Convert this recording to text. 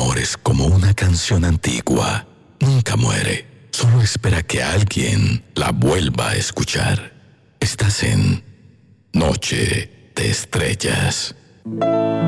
amor es como una canción antigua. Nunca muere. Solo espera que alguien la vuelva a escuchar. Estás en Noche de Estrellas.